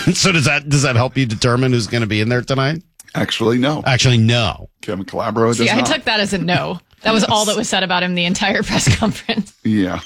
So does that help you determine who's going to be in there tonight? Actually, no. Kevin Calabro does I not. took that as a no. That was all that was said about him the entire press conference. Yeah.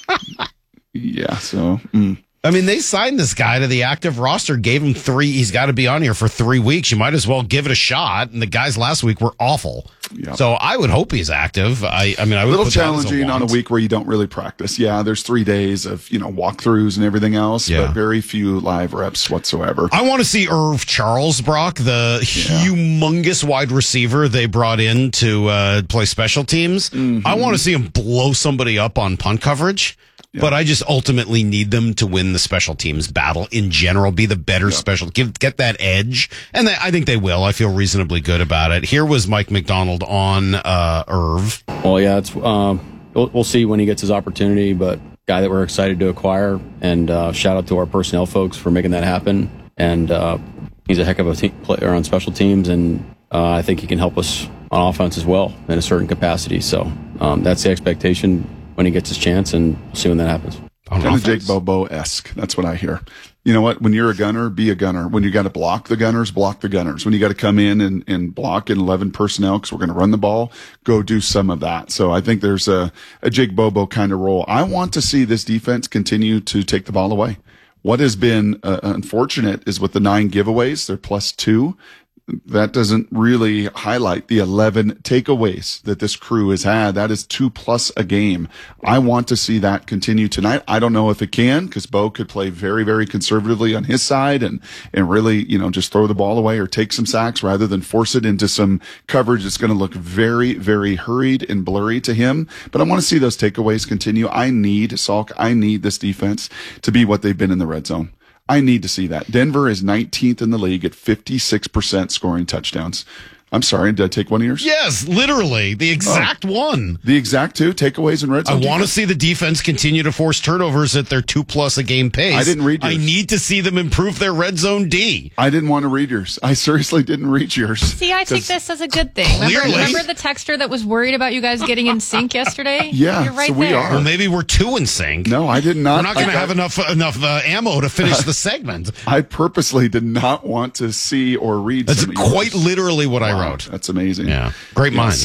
Yeah, so... I mean, they signed this guy to the active roster, gave him 3. He's got to be on here for 3 weeks. You might as well give it a shot. And the guys last week were awful. Yep. So I would hope he's active. I would a little challenging on a week where you don't really practice. Yeah, there's 3 days of, walkthroughs and everything else, but very few live reps whatsoever. I want to see Irv Charles, Brock, the humongous wide receiver they brought in to play special teams. Mm-hmm. I want to see him blow somebody up on punt coverage. Yep. But I just ultimately need them to win the special teams battle in general, be the better special, get that edge. And I think they will. I feel reasonably good about it. Here was Mike McDonald on Irv. Well, yeah, it's we'll see when he gets his opportunity, but guy that we're excited to acquire. And shout out to our personnel folks for making that happen. And he's a heck of a team player on special teams, and I think he can help us on offense as well in a certain capacity. So that's the expectation when he gets his chance, and we'll see when that happens. Kind of Jake Bobo-esque. That's what I hear. You know what? When you're a gunner, be a gunner. When you got to block the gunners, block the gunners. When you got to come in and block in 11 personnel because we're going to run the ball, go do some of that. So I think there's a Jake Bobo kind of role. I want to see this defense continue to take the ball away. What has been unfortunate is with the 9 giveaways, they're +2. That doesn't really highlight the 11 takeaways that this crew has had. That is 2+ a game. I want to see that continue tonight. I don't know if it can, because Bo could play very, very conservatively on his side and really, just throw the ball away or take some sacks rather than force it into some coverage that's going to look very, very hurried and blurry to him. But I want to see those takeaways continue. I need this defense to be what they've been in the red zone. I need to see that. Denver is 19th in the league at 56% scoring touchdowns. I'm sorry, did I take one of yours? Yes, literally. The exact one. The exact 2 takeaways in red zone. I want to see the defense continue to force turnovers at their 2+ a game pace. I didn't read yours. I need to see them improve their red zone D. I didn't want to read yours. I seriously didn't read yours. See, I take this as a good thing. Remember the texter that was worried about you guys getting in sync yesterday? Yeah, you're right so we there. are. Well, maybe we're 2 in sync. No, I did not. We're not going to have enough ammo to finish the segment. I purposely did not want to see or read. That's quite literally what I wrote. That's amazing. Yeah, great minds.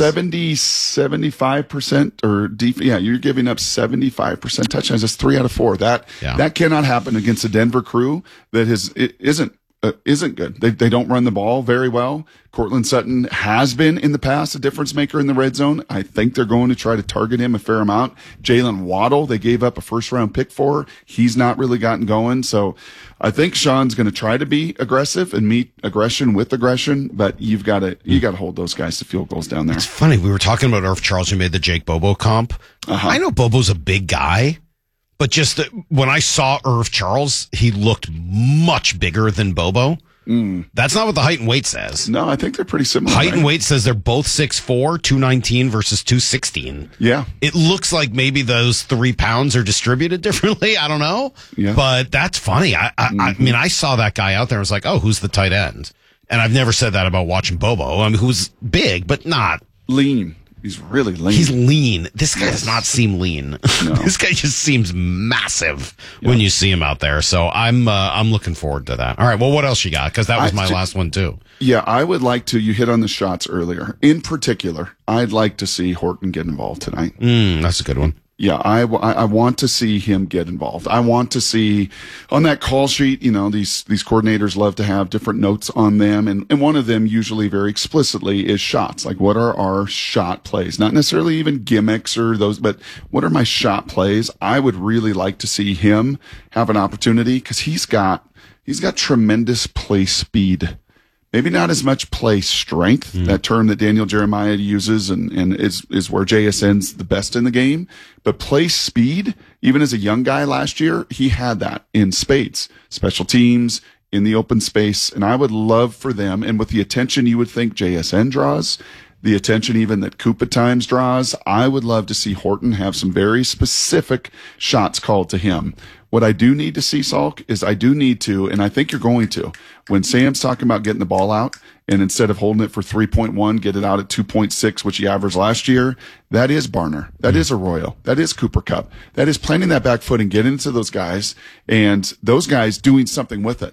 75% or you're giving up 75% touchdowns. That's 3 out of 4. That cannot happen against a Denver crew that isn't good. They don't run the ball very well. Cortland Sutton has been in the past a difference maker in the red zone. I think they're going to try to target him a fair amount. Jalen Waddle, they gave up a first-round pick for. He's not really gotten going. So I think Sean's going to try to be aggressive and meet aggression with aggression, but you got to hold those guys to field goals down there. It's funny. We were talking about Irv Charles who made the Jake Bobo comp. I know Bobo's a big guy, but just when I saw Irv Charles, he looked much bigger than Bobo. That's not what the height and weight says. No, I think they're pretty similar. Height and weight says they're both 6'4", 219 versus 216. Yeah. It looks like maybe those 3 pounds are distributed differently. I don't know. Yeah. But that's funny. I mean, I saw that guy out there and was like, oh, who's the tight end? And I've never said that about watching Bobo. I mean, who's big, but not lean. He's really lean. He's lean. This guy does not seem lean. No. This guy just seems massive when you see him out there. So I'm looking forward to that. All right. Well, what else you got? Because that was my last one too. Yeah, I would like to. You hit on the shots earlier. In particular, I'd like to see Horton get involved tonight. That's a good one. Yeah, I want to see him get involved. I want to see on that call sheet, these coordinators love to have different notes on them. And one of them usually very explicitly is shots. Like, what are our shot plays? Not necessarily even gimmicks or those, but what are my shot plays? I would really like to see him have an opportunity because he's got tremendous play speed. Maybe not as much play strength, that term that Daniel Jeremiah uses and is where JSN's the best in the game. But play speed, even as a young guy last year, he had that in spades. Special teams, in the open space. And I would love for them, and with the attention you would think JSN draws, the attention even that Coop at times draws, I would love to see Horton have some very specific shots called to him. What I do need to see, Salk, is and I think you're going to, when Sam's talking about getting the ball out, and instead of holding it for 3.1, get it out at 2.6, which he averaged last year, that is Barner. That is Arroyo. That is Cooper Kupp. That is planting that back foot and getting into those guys, and those guys doing something with it.